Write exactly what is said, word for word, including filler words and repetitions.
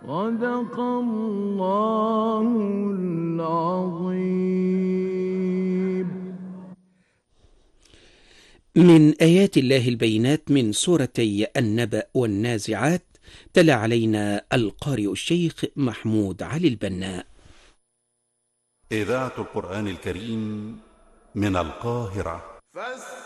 صدق الله العظيم. من آيات الله البينات من سورتي النبأ والنازعات، تلا علينا القارئ الشيخ محمود علي البناء. إذاعة القرآن الكريم من القاهرة.